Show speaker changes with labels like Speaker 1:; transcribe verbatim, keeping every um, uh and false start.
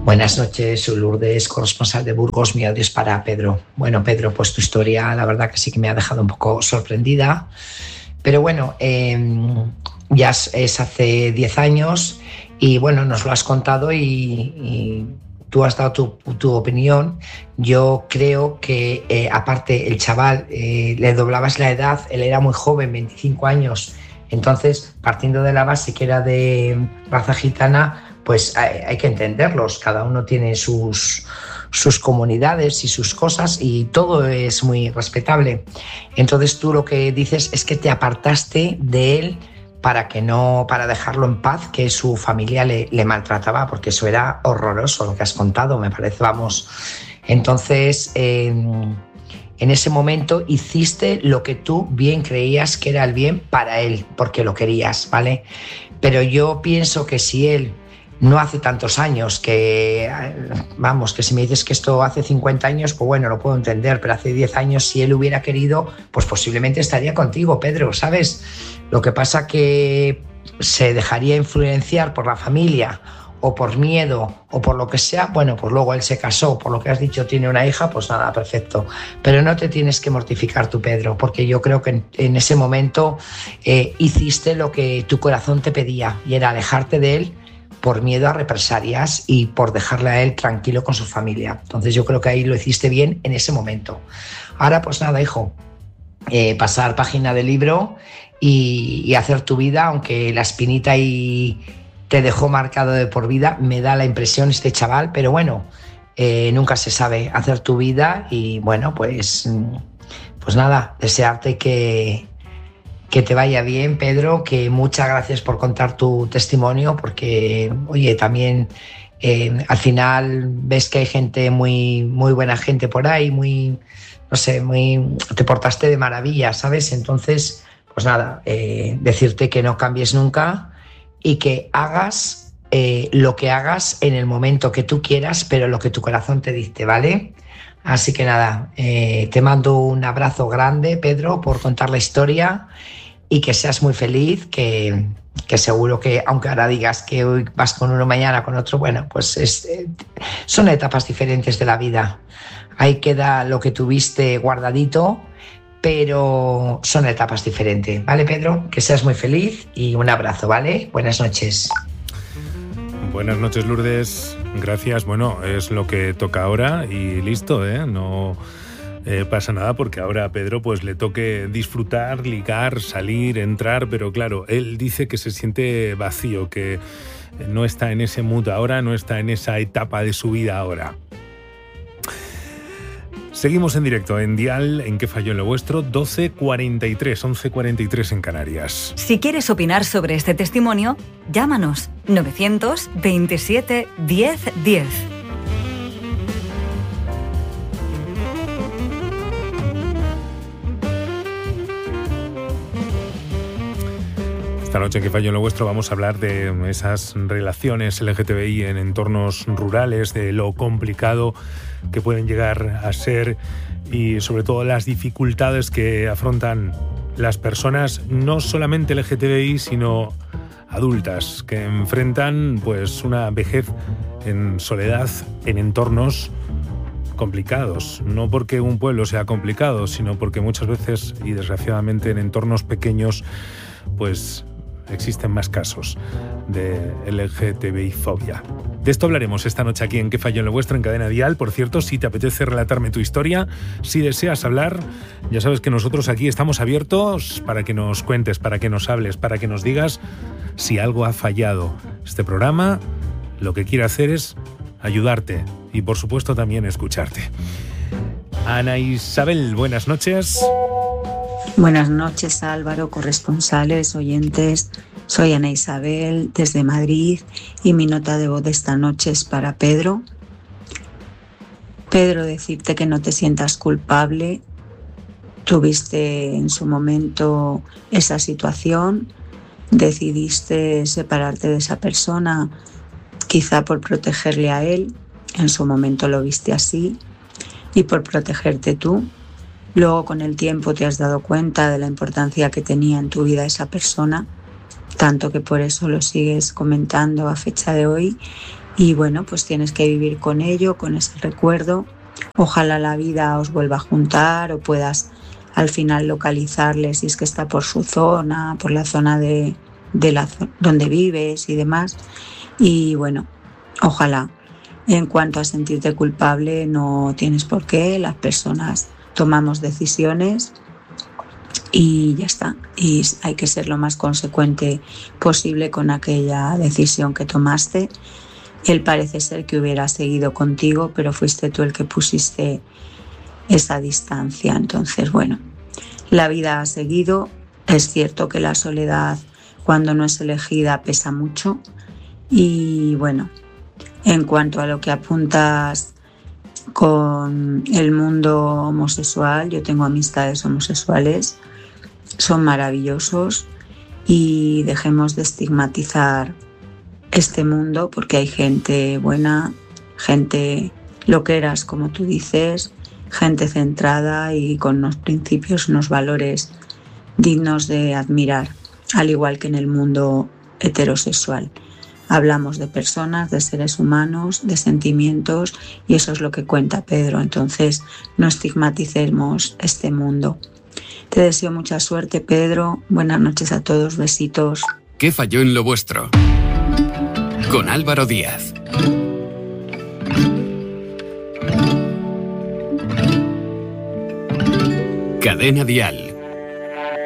Speaker 1: Buenas noches, soy Lourdes, corresponsal de Burgos. Mi audio es para Pedro. Bueno, Pedro, pues tu historia, la verdad que sí que me ha dejado un poco sorprendida. Pero bueno, eh, ya es hace diez años y bueno, nos lo has contado y, y tú has dado tu, tu opinión. Yo creo que, eh, aparte, el chaval, eh, le doblabas la edad, él era muy joven, veinticinco años. Entonces, partiendo de la base que era de raza gitana, pues hay, hay que entenderlos. Cada uno tiene sus, sus comunidades y sus cosas y todo es muy respetable. Entonces tú lo que dices es que te apartaste de él para que no, para dejarlo en paz, que su familia le, le maltrataba, porque eso era horroroso lo que has contado, me parece, vamos. Entonces, eh, en ese momento hiciste lo que tú bien creías que era el bien para él, porque lo querías, ¿vale? Pero yo pienso que si él no hace tantos años, que vamos, que si me dices que esto hace cincuenta años, pues bueno, lo puedo entender, pero hace diez años, si él hubiera querido, pues posiblemente estaría contigo, Pedro, ¿sabes? Lo que pasa que se dejaría influenciar por la familia o por miedo o por lo que sea. Bueno, pues luego él se casó, por lo que has dicho, tiene una hija, pues nada, perfecto. Pero no te tienes que mortificar tú, Pedro, porque yo creo que en, en ese momento eh, hiciste lo que tu corazón te pedía, y era alejarte de él por miedo a represalias y por dejarle a él tranquilo con su familia. Entonces yo creo que ahí lo hiciste bien en ese momento. Ahora pues nada, hijo, eh, pasar página del libro y, y hacer tu vida, aunque la espinita ahí te dejó marcado de por vida, me da la impresión este chaval, pero bueno, eh, nunca se sabe, hacer tu vida y bueno, pues, pues nada, desearte que... que te vaya bien, Pedro, que muchas gracias por contar tu testimonio, porque, oye, también eh, al final ves que hay gente muy, muy buena gente por ahí, muy, no sé, muy, te portaste de maravilla, ¿sabes? Entonces, pues nada, eh, decirte que no cambies nunca y que hagas eh, lo que hagas en el momento que tú quieras, pero lo que tu corazón te dicte, ¿vale? Así que nada, eh, te mando un abrazo grande, Pedro, por contar la historia y que seas muy feliz, que, que seguro que, aunque ahora digas que hoy vas con uno, mañana con otro, bueno, pues es, eh, son etapas diferentes de la vida. Ahí queda lo que tuviste guardadito, pero son etapas diferentes, ¿vale, Pedro? Que seas muy feliz y un abrazo, ¿vale? Buenas noches.
Speaker 2: Buenas noches, Lourdes. Gracias. Bueno, es lo que toca ahora y listo, ¿eh? No eh, pasa nada porque ahora a Pedro pues le toque disfrutar, ligar, salir, entrar, pero claro, él dice que se siente vacío, que no está en ese mood ahora, no está en esa etapa de su vida ahora. Seguimos en directo en Dial, ¿en qué falló en lo vuestro? doce cuarenta y tres, once cuarenta y tres en Canarias.
Speaker 3: Si quieres opinar sobre este testimonio, llámanos novecientos veintisiete diez diez.
Speaker 2: Esta noche en que falló en lo vuestro vamos a hablar de esas relaciones L G T B I en entornos rurales, de lo complicado que pueden llegar a ser y sobre todo las dificultades que afrontan las personas, no solamente L G T B I, sino adultas, que enfrentan pues una vejez en soledad en entornos complicados, no porque un pueblo sea complicado, sino porque muchas veces y desgraciadamente en entornos pequeños pues existen más casos de L G T B I fobia. De esto hablaremos esta noche aquí en ¿Qué falló en lo vuestro? En Cadena Dial. Por cierto, si te apetece relatarme tu historia, si deseas hablar, ya sabes que nosotros aquí estamos abiertos para que nos cuentes, para que nos hables, para que nos digas si algo ha fallado. Este programa lo que quiere hacer es ayudarte y por supuesto también escucharte. Ana Isabel, buenas noches.
Speaker 4: Buenas noches, Álvaro, corresponsales, oyentes. Soy Ana Isabel desde Madrid y mi nota de voz de esta noche es para Pedro. Pedro, decirte que no te sientas culpable. Tuviste en su momento esa situación, decidiste separarte de esa persona, quizá por protegerle a él, en su momento lo viste así, y por protegerte tú. Luego, con el tiempo, te has dado cuenta de la importancia que tenía en tu vida esa persona, tanto que por eso lo sigues comentando a fecha de hoy, y bueno, pues tienes que vivir con ello, con ese recuerdo. Ojalá la vida os vuelva a juntar o puedas al final localizarle si es que está por su zona, por la zona de, de la donde vives y demás. Y bueno, ojalá. En cuanto a sentirte culpable, no tienes por qué. Las personas tomamos decisiones y ya está. Y hay que ser lo más consecuente posible con aquella decisión que tomaste. Él parece ser que hubiera seguido contigo, pero fuiste tú el que pusiste esa distancia. Entonces, bueno, la vida ha seguido. Es cierto que la soledad, cuando no es elegida, pesa mucho. Y bueno, en cuanto a lo que apuntas con el mundo homosexual, yo tengo amistades homosexuales, son maravillosos, y dejemos de estigmatizar este mundo, porque hay gente buena, gente loqueras, como tú dices, gente centrada y con unos principios, unos valores dignos de admirar, al igual que en el mundo heterosexual. Hablamos de personas, de seres humanos, de sentimientos, y eso es lo que cuenta Pedro. Entonces, no estigmaticemos este mundo. Te deseo mucha suerte, Pedro. Buenas noches a todos. Besitos.
Speaker 5: ¿Qué falló en lo vuestro? Con Álvaro Díaz. Cadena Dial.